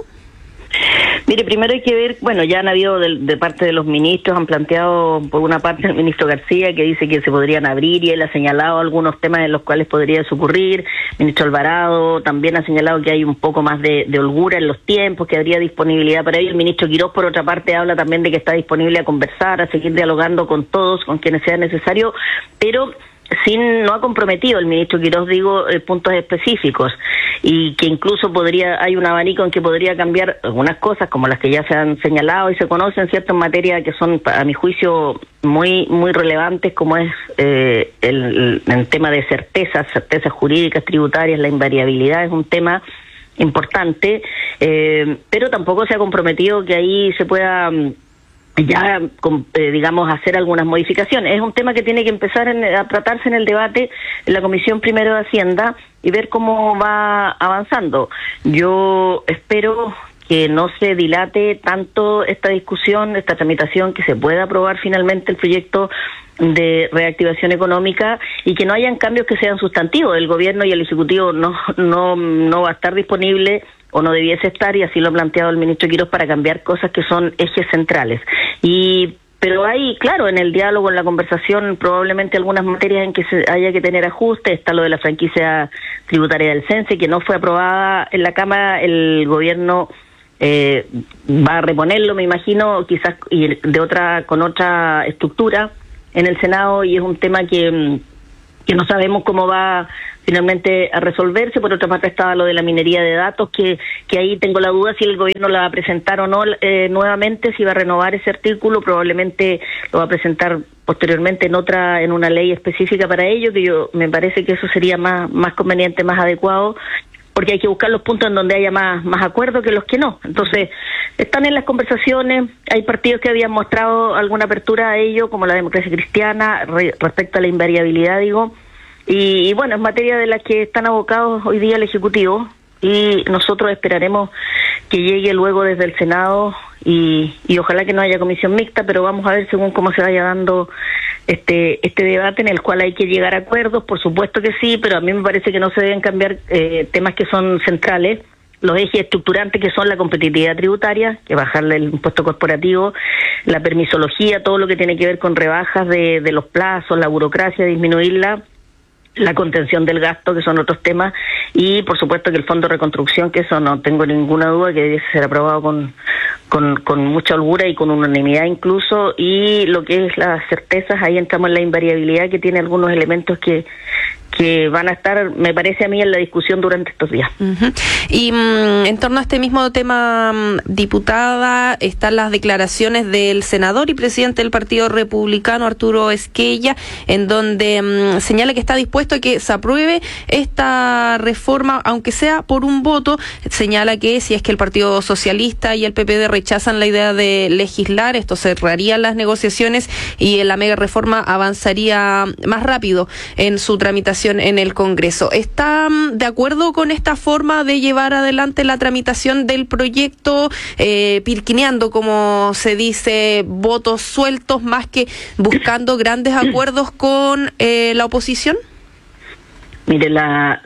Mire, primero hay que ver, bueno, ya han habido de parte de los ministros, han planteado por una parte el ministro García que dice que se podrían abrir y él ha señalado algunos temas en los cuales podría ocurrir. El ministro Alvarado también ha señalado que hay un poco más de holgura en los tiempos, que habría disponibilidad para ello. El ministro Quirós, por otra parte, habla también de que está disponible a conversar, a seguir dialogando con todos, con quienes sea necesario, pero no ha comprometido el ministro Quirós, digo, puntos específicos, y que incluso hay un abanico en que podría cambiar algunas cosas, como las que ya se han señalado y se conocen, ciertas materias que son, a mi juicio, muy muy relevantes, como es el tema de certezas jurídicas, tributarias. La invariabilidad es un tema importante, pero tampoco se ha comprometido que ahí se pueda digamos, hacer algunas modificaciones. Es un tema que tiene que empezar a tratarse en el debate en la Comisión Primero de Hacienda y ver cómo va avanzando. Yo espero que no se dilate tanto esta discusión, esta tramitación, que se pueda aprobar finalmente el proyecto de reactivación económica y que no hayan cambios que sean sustantivos. El gobierno y el Ejecutivo no va a estar disponible, o no debiese estar, y así lo ha planteado el ministro Quirós, para cambiar cosas que son ejes centrales. Pero hay, claro, en el diálogo, en la conversación, probablemente algunas materias en que haya que tener ajustes. Está lo de la franquicia tributaria del CENSE, que no fue aprobada en la Cámara. El gobierno va a reponerlo, me imagino, quizás con otra estructura en el Senado, y es un tema que no sabemos cómo va finalmente a resolverse. Por otra parte estaba lo de la minería de datos, que ahí tengo la duda si el gobierno la va a presentar o no nuevamente, si va a renovar ese artículo. Probablemente lo va a presentar posteriormente en una ley específica para ello, que me parece que eso sería más conveniente, más adecuado, porque hay que buscar los puntos en donde haya más acuerdo que los que no. Entonces, están en las conversaciones. Hay partidos que habían mostrado alguna apertura a ello, como la Democracia Cristiana, respecto a la invariabilidad, digo. Y bueno, es materia de la que están abocados hoy día el Ejecutivo, y nosotros esperaremos que llegue luego desde el Senado, y ojalá que no haya comisión mixta, pero vamos a ver según cómo se vaya dando este debate, en el cual hay que llegar a acuerdos. Por supuesto que sí, pero a mí me parece que no se deben cambiar temas que son centrales, los ejes estructurantes, que son la competitividad tributaria, que bajarle el impuesto corporativo, la permisología, todo lo que tiene que ver con rebajas de los plazos, la burocracia, disminuirla, la contención del gasto, que son otros temas, y por supuesto que el Fondo de Reconstrucción, que eso no tengo ninguna duda que debe ser aprobado con mucha holgura y con unanimidad incluso. Y lo que es las certezas, ahí entramos en la invariabilidad, que tiene algunos elementos que van a estar, me parece a mí, en la discusión durante estos días. Y en torno a este mismo tema, diputada, están las declaraciones del senador y presidente del Partido Republicano, Arturo Esquella, en donde señala que está dispuesto a que se apruebe esta reforma, aunque sea por un voto. Señala que si es que el Partido Socialista y el PPD rechazan la idea de legislar, esto cerraría las negociaciones y la mega reforma avanzaría más rápido en su tramitación en el Congreso. ¿Está de acuerdo con esta forma de llevar adelante la tramitación del proyecto, pirquineando, como se dice, votos sueltos, más que buscando grandes acuerdos con la oposición? Mire, la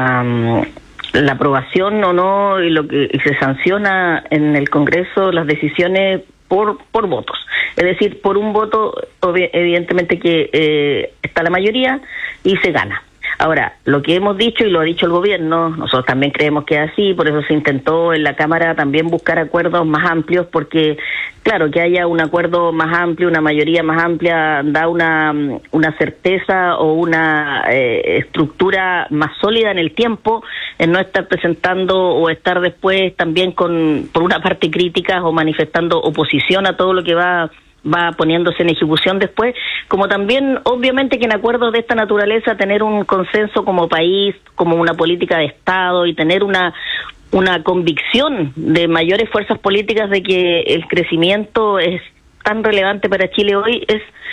aprobación o no, y lo que se sanciona en el Congreso, las decisiones por votos. Es decir, por un voto, evidentemente que está la mayoría y se gana. Ahora, lo que hemos dicho, y lo ha dicho el gobierno, nosotros también creemos que es así, por eso se intentó en la Cámara también buscar acuerdos más amplios, porque, claro, que haya un acuerdo más amplio, una mayoría más amplia, da una certeza o una estructura más sólida en el tiempo, en no estar presentando o estar después también por una parte críticas o manifestando oposición a todo lo que va poniéndose en ejecución después, como también obviamente que en acuerdos de esta naturaleza tener un consenso como país, como una política de Estado, y tener una convicción de mayores fuerzas políticas de que el crecimiento es tan relevante para Chile hoy,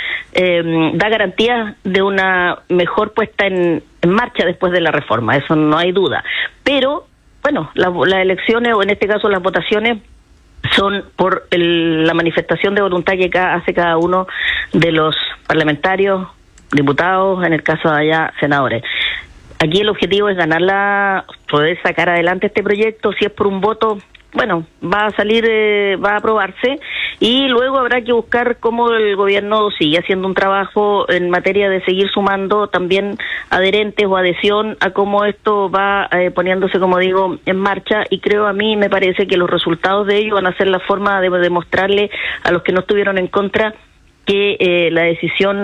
da garantía de una mejor puesta en marcha después de la reforma, eso no hay duda. Pero, bueno, las elecciones, o en este caso las votaciones, son por la manifestación de voluntad que hace cada uno de los parlamentarios, diputados, en el caso de allá, senadores. Aquí el objetivo es poder sacar adelante este proyecto. Si es por un voto, bueno, va a aprobarse, y luego habrá que buscar cómo el gobierno sigue haciendo un trabajo en materia de seguir sumando también adherentes o adhesión a cómo esto va poniéndose, como digo, en marcha. Y me parece que los resultados de ello van a ser la forma de demostrarle a los que no estuvieron en contra que la decisión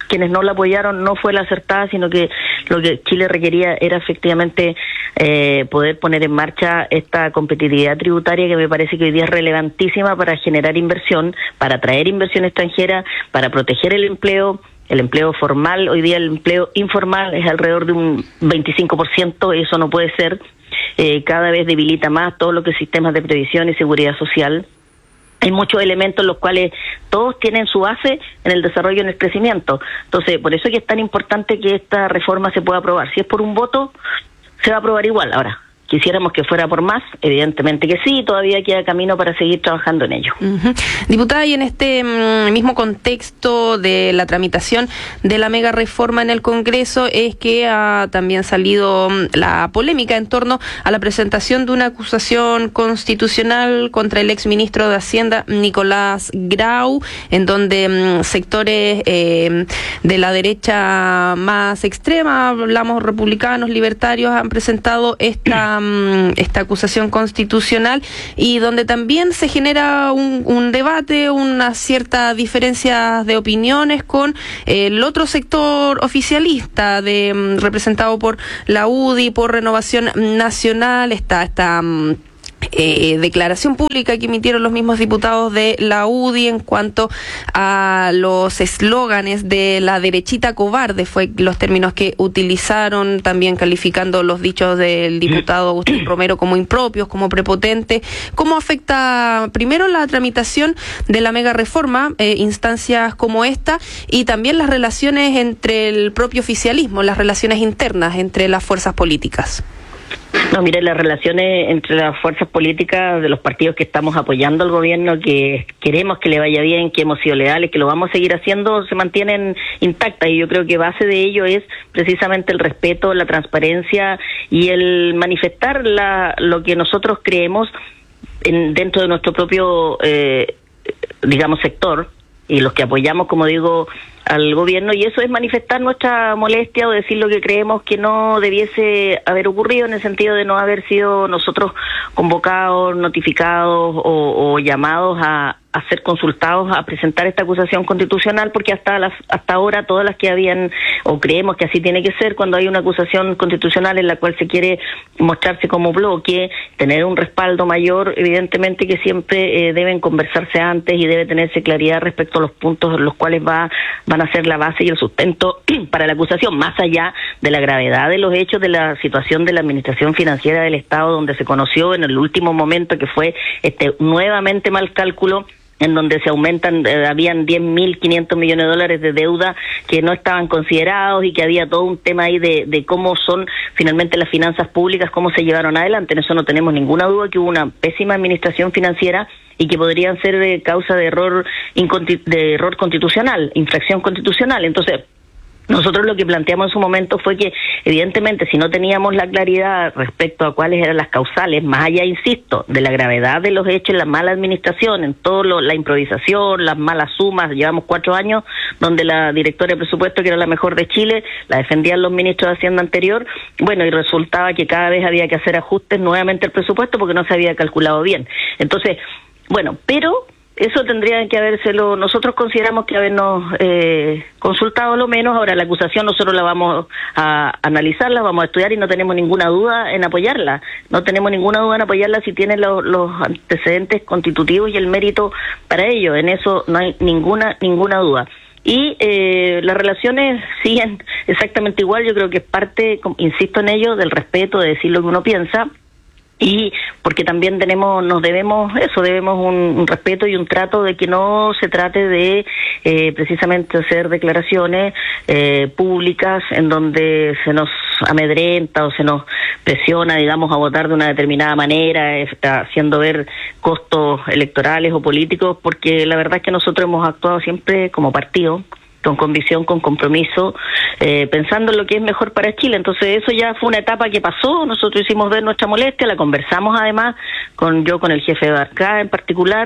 quienes no la apoyaron no fue la acertada, sino que lo que Chile requería era efectivamente poder poner en marcha esta competitividad tributaria que me parece que hoy día es relevantísima para generar inversión, para atraer inversión extranjera, para proteger el empleo formal. Hoy día el empleo informal es alrededor de un 25%, eso no puede ser. Cada vez debilita más todo lo que es sistemas de previsión y seguridad social. Hay muchos elementos en los cuales todos tienen su base en el desarrollo y en el crecimiento. Entonces, por eso es que es tan importante que esta reforma se pueda aprobar. Si es por un voto, se va a aprobar igual. Ahora, quisiéramos que fuera por más, evidentemente que sí, todavía queda camino para seguir trabajando en ello. Diputada, y en este mismo contexto de la tramitación de la mega reforma en el Congreso es que ha también salido la polémica en torno a la presentación de una acusación constitucional contra el exministro de Hacienda, Nicolás Grau, en donde sectores de la derecha más extrema, hablamos republicanos, libertarios, han presentado esta acusación constitucional y donde también se genera un debate, una cierta diferencia de opiniones con el otro sector oficialista representado por la UDI, por Renovación Nacional. Esta declaración pública que emitieron los mismos diputados de la UDI en cuanto a los eslóganes de la derechita cobarde, fue los términos que utilizaron, también calificando los dichos del diputado Agustín Romero como impropios, como prepotentes. ¿Cómo afecta primero la tramitación de la mega reforma, instancias como esta, y también las relaciones entre el propio oficialismo, las relaciones internas entre las fuerzas políticas? No, mire, las relaciones entre las fuerzas políticas de los partidos que estamos apoyando al gobierno, que queremos que le vaya bien, que hemos sido leales, que lo vamos a seguir haciendo, se mantienen intactas, y yo creo que base de ello es precisamente el respeto, la transparencia y el manifestar lo que nosotros creemos dentro de nuestro propio, sector, y los que apoyamos, como digo, al gobierno, y eso es manifestar nuestra molestia o decir lo que creemos que no debiese haber ocurrido, en el sentido de no haber sido nosotros convocados, notificados o llamados a ser consultados a presentar esta acusación constitucional, porque hasta ahora todas las que habían, o creemos que así tiene que ser cuando hay una acusación constitucional en la cual se quiere mostrarse como bloque, tener un respaldo mayor, evidentemente que siempre deben conversarse antes y debe tenerse claridad respecto a los puntos en los cuales van a ser la base y el sustento para la acusación, más allá de la gravedad de los hechos, de la situación de la administración financiera del Estado, donde se conoció en el último momento que fue nuevamente mal cálculo, en donde se aumentan, habían 10.500 millones de dólares de deuda que no estaban considerados, y que había todo un tema ahí de cómo son finalmente las finanzas públicas, cómo se llevaron adelante. En eso no tenemos ninguna duda que hubo una pésima administración financiera y que podrían ser causa de error constitucional, infracción constitucional. Entonces, nosotros lo que planteamos en su momento fue que, evidentemente, si no teníamos la claridad respecto a cuáles eran las causales, más allá, insisto, de la gravedad de los hechos, la mala administración, en todo la improvisación, las malas sumas, llevamos 4 años donde la directora de presupuesto, que era la mejor de Chile, la defendían los ministros de Hacienda anterior, bueno, y resultaba que cada vez había que hacer ajustes nuevamente al presupuesto porque no se había calculado bien. Entonces, bueno, pero eso tendría que habérselo, nosotros consideramos que habernos consultado lo menos. Ahora la acusación nosotros la vamos a analizar, la vamos a estudiar, y no tenemos ninguna duda en apoyarla. No tenemos ninguna duda en apoyarla si tiene los antecedentes constitutivos y el mérito para ello. En eso no hay ninguna duda. Y las relaciones siguen exactamente igual. Yo creo que es parte, insisto en ello, del respeto, de decir lo que uno piensa. Y porque también debemos un respeto y un trato de que no se trate de precisamente hacer declaraciones públicas en donde se nos amedrenta o se nos presiona, digamos, a votar de una determinada manera, haciendo ver costos electorales o políticos, porque la verdad es que nosotros hemos actuado siempre como partido, con convicción, con compromiso, pensando en lo que es mejor para Chile. Entonces eso ya fue una etapa que pasó. Nosotros hicimos ver nuestra molestia, la conversamos además con el jefe de Barca en particular,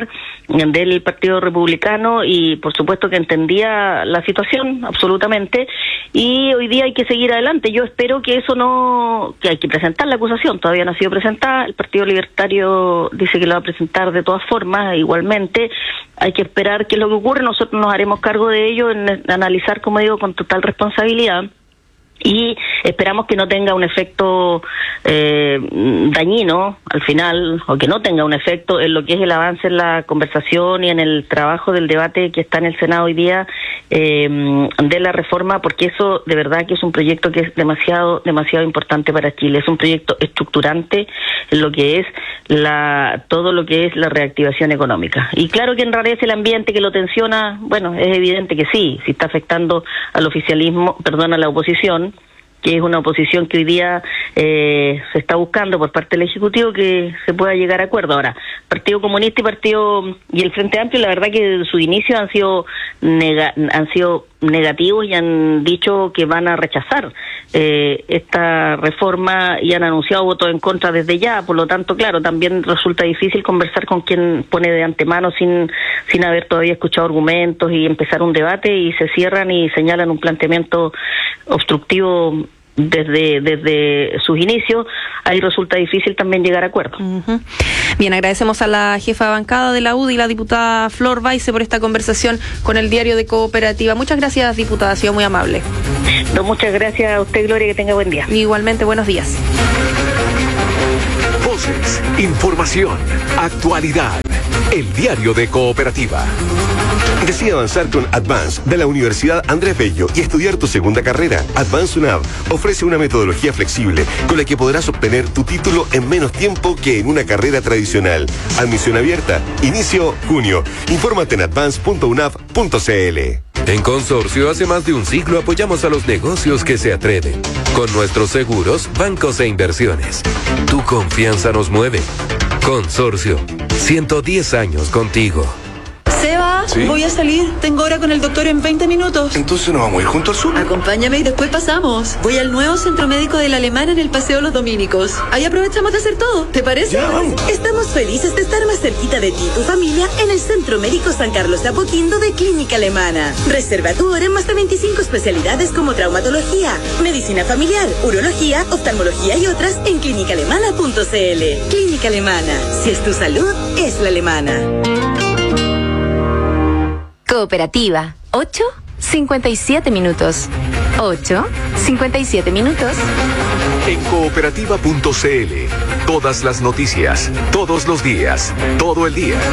del Partido Republicano y por supuesto que entendía la situación absolutamente, y hoy día hay que seguir adelante. Yo espero que que hay que presentar la acusación, todavía no ha sido presentada, el Partido Libertario dice que la va a presentar de todas formas, igualmente hay que esperar qué es lo que ocurre. Nosotros nos haremos cargo de ello, en analizar, como digo, con total responsabilidad, y esperamos que no tenga un efecto dañino al final, o que no tenga un efecto en lo que es el avance en la conversación y en el trabajo del debate que está en el Senado hoy día de la reforma, porque eso de verdad que es un proyecto que es demasiado importante para Chile. Es un proyecto estructurante en lo que es todo lo que es la reactivación económica. Y claro que enrarece el ambiente, que lo tensiona, bueno, es evidente que sí, si está afectando al oficialismo, a la oposición, que es una oposición que hoy día se está buscando por parte del Ejecutivo que se pueda llegar a acuerdo. Ahora, Partido Comunista y el Frente Amplio, la verdad que desde su inicio han sido negativos y han dicho que van a rechazar esta reforma y han anunciado votos en contra desde ya. Por lo tanto, claro, también resulta difícil conversar con quien pone de antemano sin haber todavía escuchado argumentos y empezar un debate, y se cierran y señalan un planteamiento obstructivo desde sus inicios. Ahí resulta difícil también llegar a acuerdo. Bien, agradecemos a la jefa de bancada de la UDI, la diputada Flor Baise, por esta conversación con el Diario de Cooperativa. Muchas gracias, diputada, ha sido muy amable. No, muchas gracias a usted, Gloria, que tenga buen día. Igualmente, buenos días. Voces, información, actualidad. El Diario de Cooperativa. Decide avanzar con Advance de la Universidad Andrés Bello y estudiar tu segunda carrera. Advance UNAV ofrece una metodología flexible con la que podrás obtener tu título en menos tiempo que en una carrera tradicional. Admisión abierta. Inicio junio. Infórmate en advance.unav.cl. En Consorcio, hace más de un siglo apoyamos a los negocios que se atreven. Con nuestros seguros, bancos e inversiones. Tu confianza nos mueve. Consorcio, 110 años contigo. Seba, ¿sí? Voy a salir. Tengo hora con el doctor en 20 minutos. Entonces nos vamos a ir juntos al sur. Acompáñame y después pasamos. Voy al nuevo centro médico de la Alemana en el Paseo Los Dominicos. Ahí aprovechamos de hacer todo. ¿Te parece? Ya, vamos. Estamos felices de estar más cerquita de ti y tu familia en el Centro Médico San Carlos de Apoquindo de Clínica Alemana. Reserva tu hora en más de 25 especialidades como traumatología, medicina familiar, urología, oftalmología y otras en clínicaalemana.cl. Clínica Alemana. Si es tu salud, es la alemana. Cooperativa, 8:57 minutos. 8:57 minutos. En cooperativa.cl. Todas las noticias, todos los días, todo el día.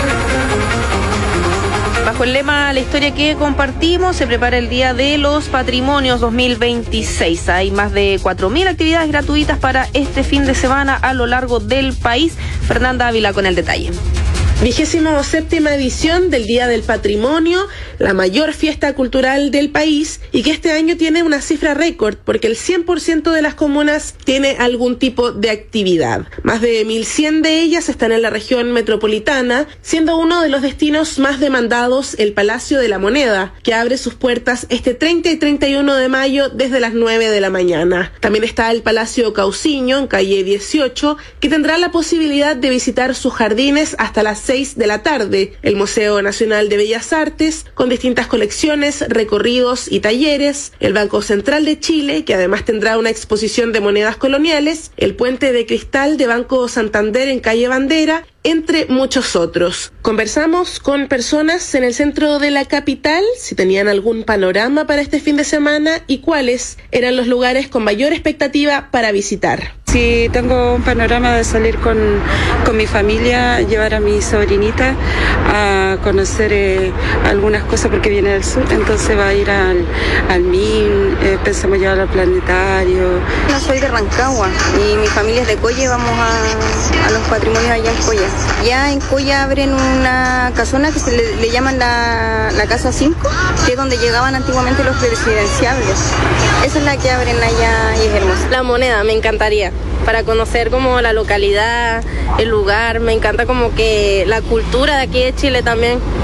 Bajo el lema La historia que compartimos, se prepara el Día de los Patrimonios 2026. Hay más de 4.000 actividades gratuitas para este fin de semana a lo largo del país. Fernanda Ávila con el detalle. 27ª edición del Día del Patrimonio, la mayor fiesta cultural del país, y que este año tiene una cifra récord porque el 100% de las comunas tiene algún tipo de actividad. Más de 1.100 de ellas están en la región metropolitana, siendo uno de los destinos más demandados el Palacio de la Moneda, que abre sus puertas este 30 y 31 de mayo desde las 9 de la mañana. También está el Palacio Cauciño, en calle 18, que tendrá la posibilidad de visitar sus jardines hasta las 6 de la tarde, el Museo Nacional de Bellas Artes, con distintas colecciones, recorridos y talleres, el Banco Central de Chile, que además tendrá una exposición de monedas coloniales, el Puente de Cristal de Banco Santander en calle Bandera, entre muchos otros. Conversamos con personas en el centro de la capital si tenían algún panorama para este fin de semana y cuáles eran los lugares con mayor expectativa para visitar. Sí, tengo un panorama de salir con mi familia, llevar a mi sobrinita a conocer algunas cosas porque viene del sur, entonces va a ir al MIN, pensamos llevar al planetario. No soy de Rancagua y mi familia es de Coya y vamos a los patrimonios allá en Coya. Ya en Coya abren una casona que se le llaman la Casa 5, que es donde llegaban antiguamente los presidenciables. Esa es la que abren allá y es hermosa. La Moneda, me encantaría, para conocer como la localidad, el lugar, me encanta como que la cultura de aquí de Chile también.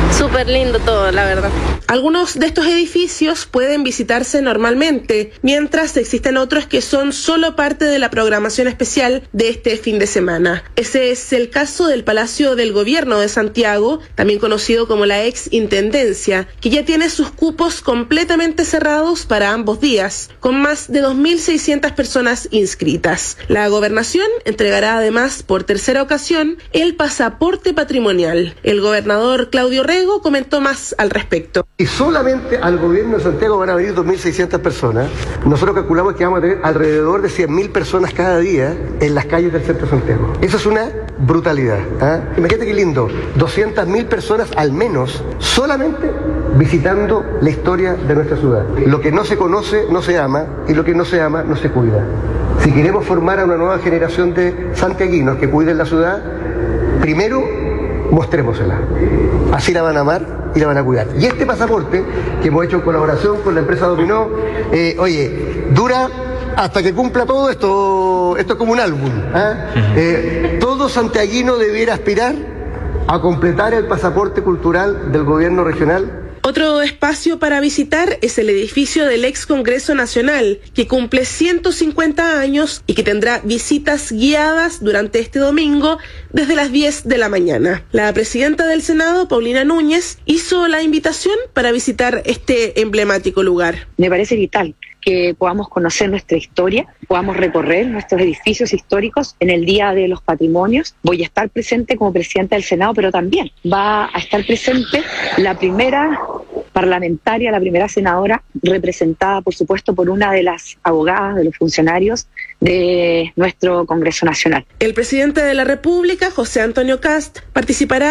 Súper lindo todo, la verdad. Algunos de estos edificios pueden visitarse normalmente, mientras existen otros que son solo parte de la programación especial de este fin de semana. Ese es el caso del Palacio del Gobierno de Santiago, también conocido como la ex Intendencia, que ya tiene sus cupos completamente cerrados para ambos días, con más de 2.600 personas inscritas. La Gobernación entregará además por tercera ocasión el pasaporte patrimonial. El gobernador Claudio Rego comentó más al respecto. Y solamente al gobierno de Santiago van a venir 2.600 personas. Nosotros calculamos que vamos a tener alrededor de 100.000 personas cada día en las calles del centro de Santiago. Eso es una brutalidad. Imagínate qué lindo, 200.000 personas al menos solamente visitando la historia de nuestra ciudad. Lo que no se conoce no se ama y lo que no se ama no se cuida. Si queremos formar a una nueva generación de santiaguinos que cuiden la ciudad, primero mostrémosela. Así la van a amar y la van a cuidar. Y este pasaporte, que hemos hecho en colaboración con la empresa Dominó, dura hasta que cumpla todo esto. Esto es como un álbum. Todo santiaguino debiera aspirar a completar el pasaporte cultural del gobierno regional. Otro espacio para visitar es el edificio del ex Congreso Nacional, que cumple 150 años y que tendrá visitas guiadas durante este domingo desde las 10 de la mañana. La presidenta del Senado, Paulina Núñez, hizo la invitación para visitar este emblemático lugar. Me parece vital que podamos conocer nuestra historia, podamos recorrer nuestros edificios históricos en el Día de los Patrimonios. Voy a estar presente como presidenta del Senado, pero también va a estar presente la primera parlamentaria, la primera senadora, representada, por supuesto, por una de las abogadas, de los funcionarios de nuestro Congreso Nacional. El presidente de la República, José Antonio Kast, participará